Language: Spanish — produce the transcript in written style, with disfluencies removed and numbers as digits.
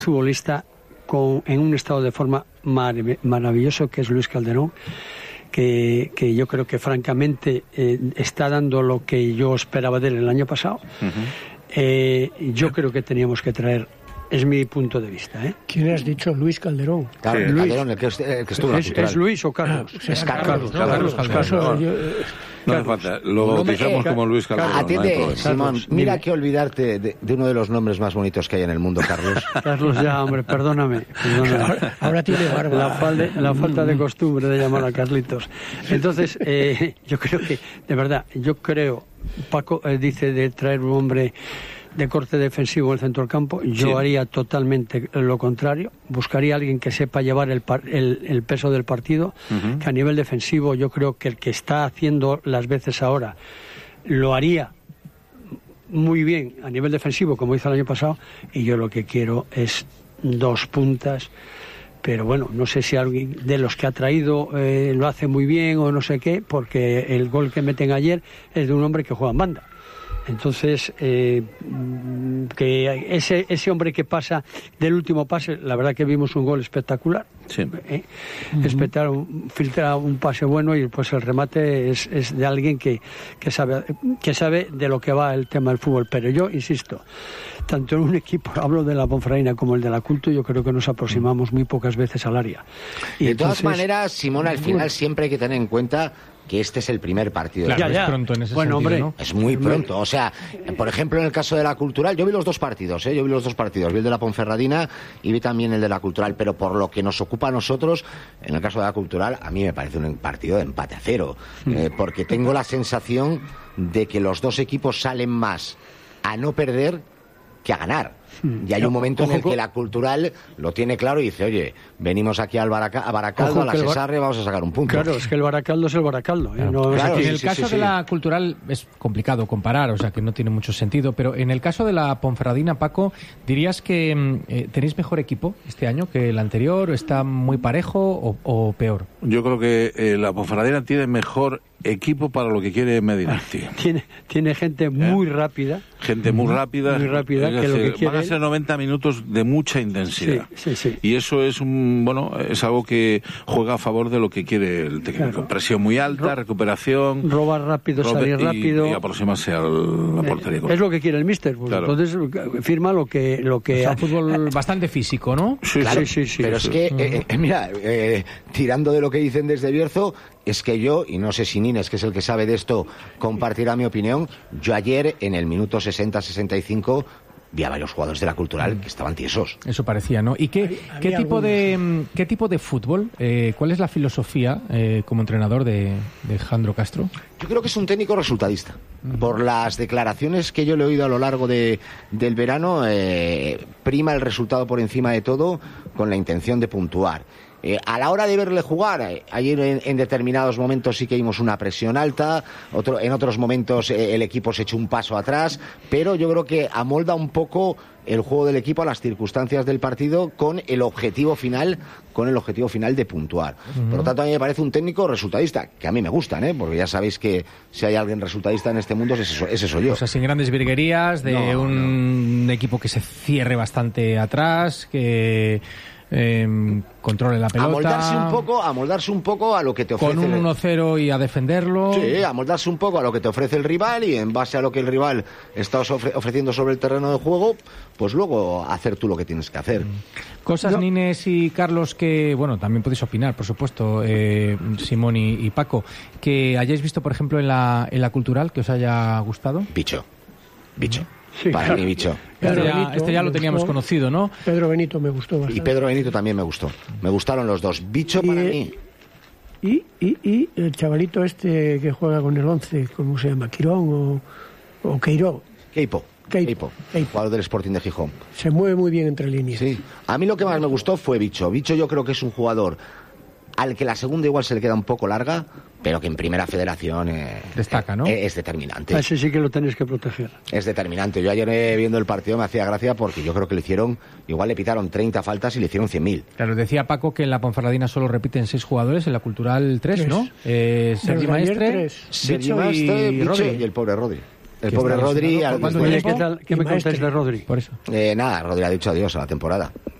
futbolista en un estado de forma maravilloso, que es Luis Calderón, que yo creo que francamente está dando lo que yo esperaba de él el año pasado. Yo creo que teníamos que traer, es mi punto de vista. ¿Quién has dicho? Luis Calderón. Claro, Luis. Calderón, el que estuvo ¿Es Luis o Carlos? Es Carlos. No hace falta, lo bautizamos como Luis Calderón. Atiende, Simón, mira que olvidarte de uno de los nombres más bonitos que hay en el mundo, Carlos. Carlos, ya, hombre, perdóname. Ahora tiene barba. La falta de costumbre de llamar a Carlitos. Entonces, yo creo que, de verdad, Paco dice de traer un hombre de corte defensivo en el centro del campo. Yo haría totalmente lo contrario. Buscaría a alguien que sepa llevar el peso del partido, que a nivel defensivo yo creo que el que está haciendo las veces ahora lo haría muy bien a nivel defensivo, como hizo el año pasado, y yo lo que quiero es 2 puntas. Pero bueno, no sé si alguien de los que ha traído lo hace muy bien o no sé qué, porque el gol que meten ayer es de un hombre que juega en banda. Entonces, que ese hombre que pasa del último pase, la verdad que vimos un gol espectacular. Sí. Filtra un pase bueno y pues el remate es de alguien que sabe de lo que va el tema del fútbol. Pero yo insisto, tanto en un equipo, hablo de la Ponferradina como el de la Culto, yo creo que nos aproximamos muy pocas veces al área. Y de todas maneras, Simón, al final siempre hay que tener en cuenta que este es el primer partido. Claro, es pronto en ese sentido, hombre, ¿no? Es muy pronto. O sea, por ejemplo, en el caso de la Cultural, yo vi los 2 partidos, vi el de la Ponferradina y vi también el de la Cultural, pero por lo que nos ocupa a nosotros, en el caso de la Cultural, a mí me parece un partido de empate a 0, porque tengo la sensación de que los 2 equipos salen más a no perder que a ganar. Y hay un momento en el que la Cultural lo tiene claro y dice, oye, venimos aquí a Baracaldo, a la Cesarre, vamos a sacar un punto. Claro, es que el Baracaldo es el Baracaldo. Claro, en el caso de la Cultural es complicado comparar, o sea que no tiene mucho sentido, pero en el caso de la Ponferradina, Paco, ¿dirías que tenéis mejor equipo este año que el anterior? ¿Está muy parejo o peor? Yo creo que la Ponferradina tiene mejor equipo para lo que quiere Medinacti. Tiene gente muy rápida. Gente muy rápida. Muy rápida, que lo que quiere... Van a ser 90 minutos de mucha intensidad. Sí. Y eso es es algo que juega a favor de lo que quiere el técnico. Claro. Presión muy alta, recuperación. Robar rápido, salir rápido. Y aproximarse a la portería. Es lo que quiere el míster. Pues claro. Entonces firma lo que o sea, fútbol bastante físico, ¿no? Sí. Pero es que, mira, tirando de lo que dicen desde Bierzo, es que yo, y no sé si Nines, que es el que sabe de esto, compartirá mi opinión, yo ayer, en el minuto 60-65, vi a varios jugadores de la Cultural que estaban tiesos. Eso parecía, ¿no? ¿Y qué tipo de fútbol, cuál es la filosofía como entrenador de Jandro Castro? Yo creo que es un técnico resultadista. Por las declaraciones que yo le he oído a lo largo del verano, prima el resultado por encima de todo con la intención de puntuar. A la hora de verle jugar, ayer en determinados momentos sí que vimos una presión alta, en otros momentos el equipo se echó un paso atrás, pero yo creo que amolda un poco el juego del equipo a las circunstancias del partido con el objetivo final de puntuar. Por lo tanto, a mí me parece un técnico resultadista, que a mí me gustan, porque ya sabéis que si hay alguien resultadista en este mundo, ese soy yo. O sea, sin grandes virguerías, de un equipo que se cierre bastante atrás, que controle la pelota, amoldarse un poco a lo que te ofrece con un 1-0 y a defenderlo. Sí, amoldarse un poco a lo que te ofrece el rival y en base a lo que el rival está ofreciendo sobre el terreno de juego, pues luego hacer tú lo que tienes que hacer. Cosas, Nines y Carlos, que bueno, también podéis opinar, por supuesto, Simón y Paco, que hayáis visto, por ejemplo, en la Cultural, que os haya gustado. Bicho. Sí, para mí, bicho. Este ya lo teníamos conocido, ¿no? Pedro Benito me gustó bastante. Y Pedro Benito también me gustó. Me gustaron los 2. Bicho para mí. Y el chavalito este que juega con el 11, ¿cómo se llama? ¿Quirón o Queiró? Queipo. Jugador del Sporting de Gijón. Se mueve muy bien entre líneas. Sí. A mí lo que más me gustó fue Bicho. Bicho yo creo que es un jugador al que la segunda igual se le queda un poco larga, pero que en primera federación destaca, ¿no? Es determinante. Ese sí que lo tenéis que proteger. Es determinante. Yo ayer viendo el partido me hacía gracia porque yo creo que igual le pitaron 30 faltas y le hicieron 100.000. Claro, decía Paco que en la Ponferradina solo repiten 6 jugadores, en la Cultural 3, ¿no? Sergi Maestre, Bicho y el pobre Rodri. El pobre Rodri... Oye, ¿qué tal? ¿Qué me contáis de Rodri? Por eso. Nada, Rodri ha dicho adiós a la temporada.